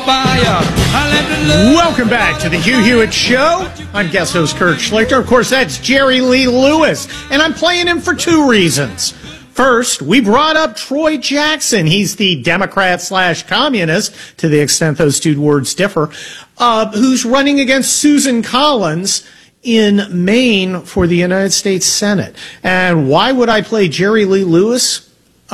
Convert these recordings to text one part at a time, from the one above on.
Welcome back to the Hugh Hewitt Show. I'm guest host Kurt Schlichter. Of course, that's Jerry Lee Lewis, and I'm playing him for two reasons. First, we brought up Troy Jackson. He's the Democrat/communist, to the extent those two words differ, who's running against Susan Collins in Maine for the United States Senate. And why would I play Jerry Lee Lewis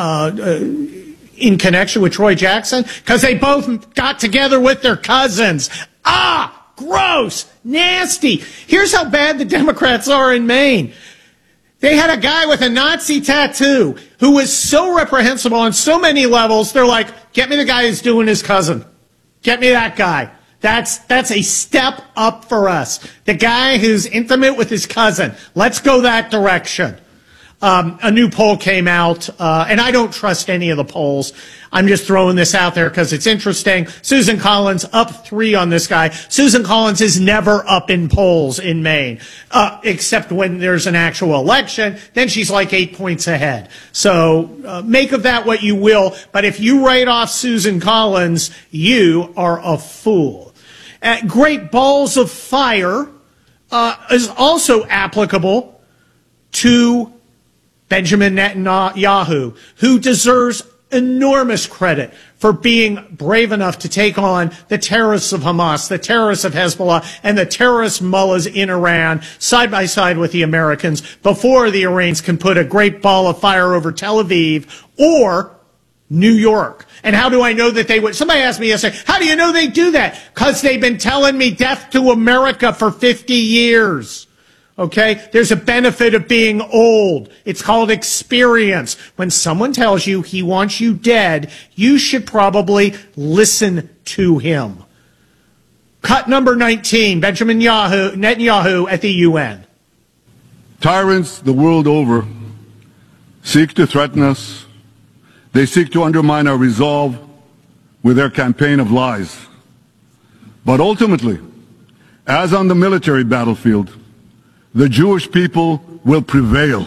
in connection with Troy Jackson? Because they both got together with their cousins. Gross, nasty. Here's how bad the Democrats are in Maine. They had a guy with a Nazi tattoo who was so reprehensible on so many levels. They're like, get me the guy who's doing his cousin. Get me that guy. That's a step up for us. The guy who's intimate with his cousin. Let's go that direction. A new poll came out, and I don't trust any of the polls. I'm just throwing this out there because it's interesting. Susan Collins up 3 on this guy. Susan Collins is never up in polls in Maine, except when there's an actual election. Then she's like 8 points ahead. So make of that what you will. But if you write off Susan Collins, you are a fool. Great Balls of Fire is also applicable to Benjamin Netanyahu, who deserves enormous credit for being brave enough to take on the terrorists of Hamas, the terrorists of Hezbollah, and the terrorist mullahs in Iran side by side with the Americans before the Iranians can put a great ball of fire over Tel Aviv or New York. And how do I know that they would? Somebody asked me yesterday, how do you know they do that? Because they've been telling me death to America for 50 years. Okay? There's a benefit of being old. It's called experience. When someone tells you he wants you dead, you should probably listen to him. Cut number 19, Benjamin Netanyahu at the UN. Tyrants the world over seek to threaten us. They seek to undermine our resolve with their campaign of lies. But ultimately, as on the military battlefield, the Jewish people will prevail.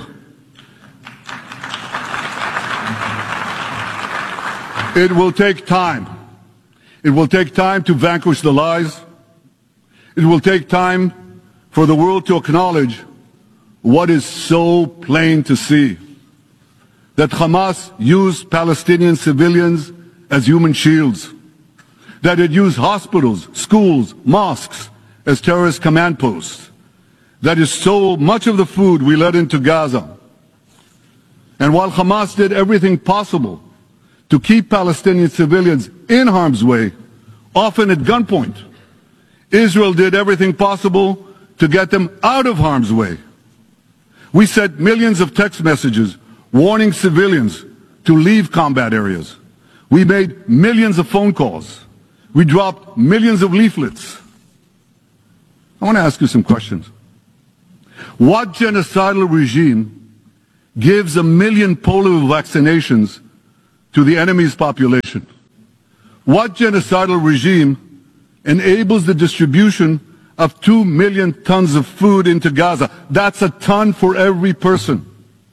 It will take time. It will take time to vanquish the lies. It will take time for the world to acknowledge what is so plain to see, that Hamas used Palestinian civilians as human shields, that it used hospitals, schools, mosques as terrorist command posts, that is so much of the food we let into Gaza. And while Hamas did everything possible to keep Palestinian civilians in harm's way, often at gunpoint, Israel did everything possible to get them out of harm's way. We sent millions of text messages warning civilians to leave combat areas. We made millions of phone calls. We dropped millions of leaflets. I want to ask you some questions. What genocidal regime gives 1 million polio vaccinations to the enemy's population? What genocidal regime enables the distribution of 2 million tons of food into Gaza? That's a ton for every person.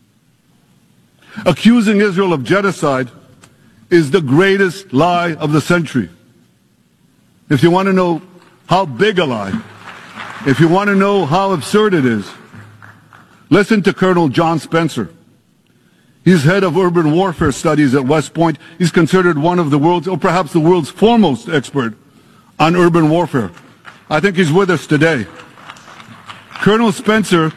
Accusing Israel of genocide is the greatest lie of the century. If you want to know how big a lie, if you want to know how absurd it is, listen to Colonel John Spencer. He's head of urban warfare studies at West Point. He's considered one of the world's, or perhaps the world's foremost expert on urban warfare. I think he's with us today. Colonel Spencer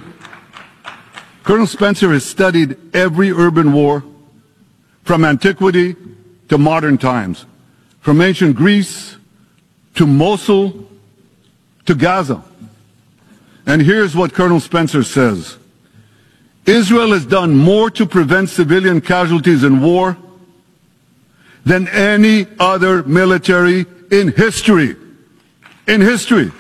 has studied every urban war from antiquity to modern times, from ancient Greece to Mosul to Gaza. And here's what Colonel Spencer says. Israel has done more to prevent civilian casualties in war than any other military in history. In history.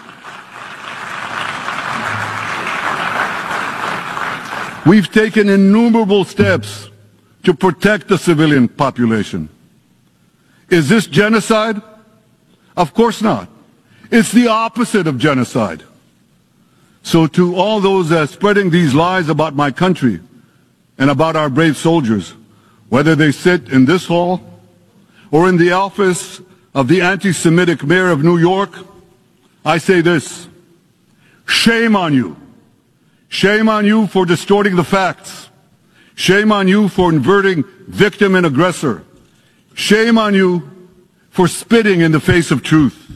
We've taken innumerable steps to protect the civilian population. Is this genocide? Of course not. It's the opposite of genocide. So to all those spreading these lies about my country and about our brave soldiers, whether they sit in this hall or in the office of the anti-Semitic mayor of New York, I say this: shame on you. Shame on you for distorting the facts. Shame on you for inverting victim and aggressor. Shame on you for spitting in the face of truth.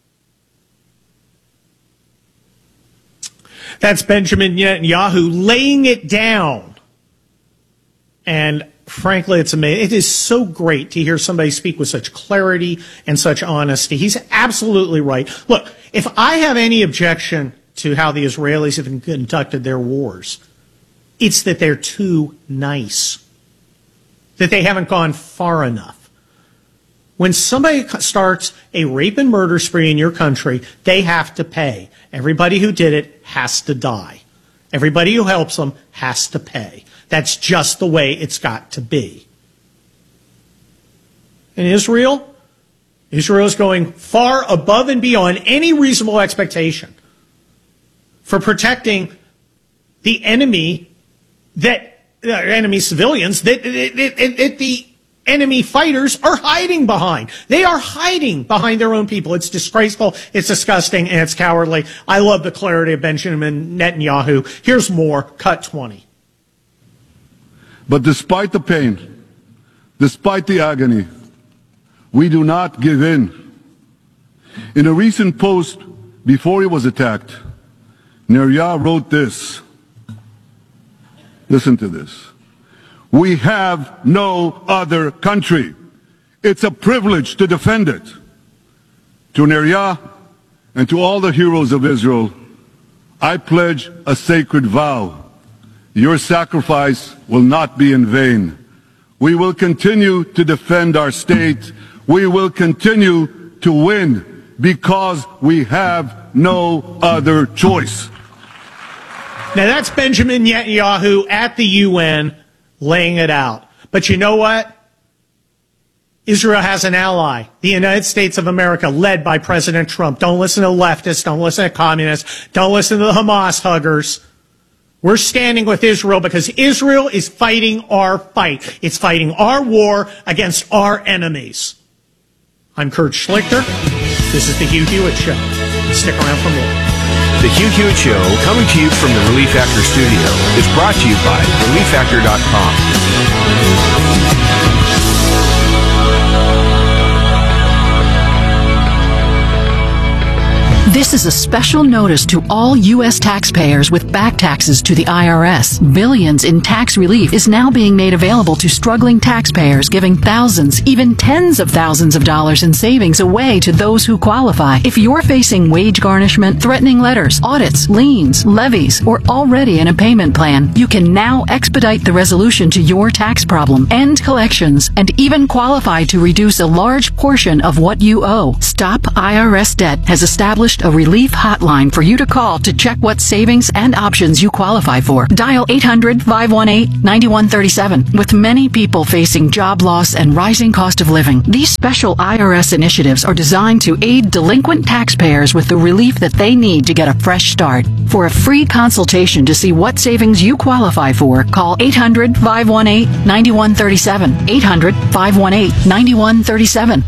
That's Benjamin Netanyahu laying it down. And frankly, it's amazing. It is so great to hear somebody speak with such clarity and such honesty. He's absolutely right. Look, if I have any objection to how the Israelis have conducted their wars, it's that they're too nice, that they haven't gone far enough. When somebody starts a rape and murder spree in your country, they have to pay. Everybody who did it has to die. Everybody who helps them has to pay. That's just the way it's got to be. In Israel is going far above and beyond any reasonable expectation for protecting the enemy enemy civilians that the enemy fighters are hiding behind. They are hiding behind their own people. It's disgraceful, it's disgusting, and it's cowardly. I love the clarity of Benjamin Netanyahu. Here's more. Cut 20. But despite the pain, despite the agony, we do not give in. In a recent post before he was attacked, Neria wrote this. Listen to this. We have no other country. It's a privilege to defend it. To Neria and to all the heroes of Israel, I pledge a sacred vow. Your sacrifice will not be in vain. We will continue to defend our state. We will continue to win because we have no other choice. Now that's Benjamin Netanyahu at the UN laying it out. But you know what? Israel has an ally, the United States of America, led by President Trump. Don't listen to leftists. Don't listen to communists. Don't listen to the Hamas huggers. We're standing with Israel because Israel is fighting our fight. It's fighting our war against our enemies. I'm Kurt Schlichter. This is the Hugh Hewitt Show. Stick around for more. The Hugh Hewitt Show, coming to you from the Relief Factor studio, is brought to you by ReliefFactor.com. This is a special notice to all U.S. taxpayers with back taxes to the IRS. Billions in tax relief is now being made available to struggling taxpayers, giving thousands, even tens of thousands of dollars in savings away to those who qualify. If you're facing wage garnishment, threatening letters, audits, liens, levies, or already in a payment plan, you can now expedite the resolution to your tax problem, end collections, and even qualify to reduce a large portion of what you owe. Stop IRS Debt has established a relief hotline for you to call to check what savings and options you qualify for. Dial 800-518-9137. With many people facing job loss and rising cost of living, these special IRS initiatives are designed to aid delinquent taxpayers with the relief that they need to get a fresh start. For a free consultation to see what savings you qualify for, call 800-518-9137. 800-518-9137.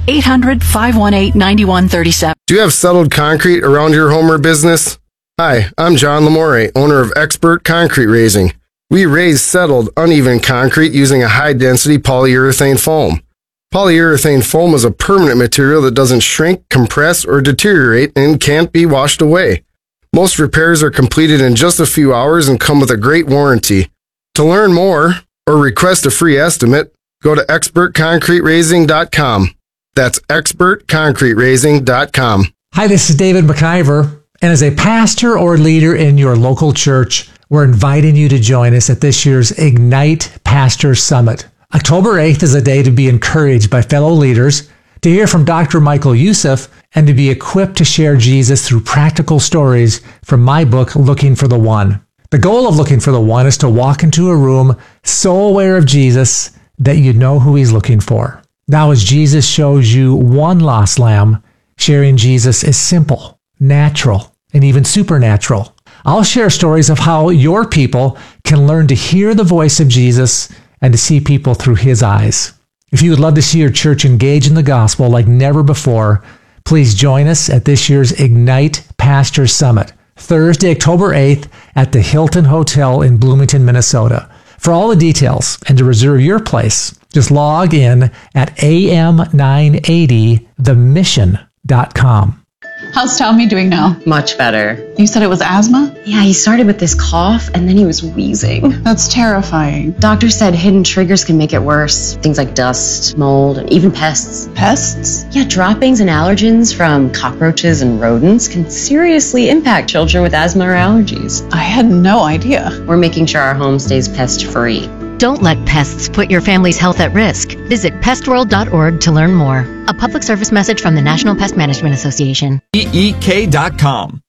800-518-9137. Do you have settled concrete around your home or business? Hi, I'm John Lamore, owner of Expert Concrete Raising. We raise settled, uneven concrete using a high-density polyurethane foam. Polyurethane foam is a permanent material that doesn't shrink, compress, or deteriorate and can't be washed away. Most repairs are completed in just a few hours and come with a great warranty. To learn more or request a free estimate, go to expertconcreteraising.com. That's expertconcreteraising.com. Hi, this is David McIver, and as a pastor or leader in your local church, we're inviting you to join us at this year's Ignite Pastor Summit. October 8th is a day to be encouraged by fellow leaders, to hear from Dr. Michael Youssef, and to be equipped to share Jesus through practical stories from my book, Looking for the One. The goal of Looking for the One is to walk into a room so aware of Jesus that you know who he's looking for. Now, as Jesus shows you one lost lamb, sharing Jesus is simple, natural, and even supernatural. I'll share stories of how your people can learn to hear the voice of Jesus and to see people through his eyes. If you would love to see your church engage in the gospel like never before, please join us at this year's Ignite Pastor Summit, Thursday, October 8th at the Hilton Hotel in Bloomington, Minnesota. For all the details and to reserve your place, just log in at am980themission.com. How's Tommy doing now? Much better. You said it was asthma? Yeah, he started with this cough and then he was wheezing. That's terrifying. Doctor said hidden triggers can make it worse. Things like dust, mold, and even pests. Pests? Yeah, droppings and allergens from cockroaches and rodents can seriously impact children with asthma or allergies. I had no idea. We're making sure our home stays pest-free. Don't let pests put your family's health at risk. Visit pestworld.org to learn more. A public service message from the National Pest Management Association. EEK.com.